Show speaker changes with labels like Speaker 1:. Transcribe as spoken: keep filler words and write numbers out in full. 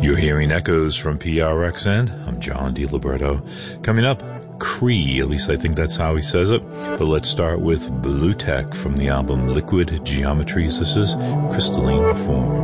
Speaker 1: You're hearing echoes from P R X N. I'm John DiLiberto. Coming up, Cree, at least I think that's how he says it. But let's start with Blue Tech from the album Liquid Geometries. This is Crystalline Form.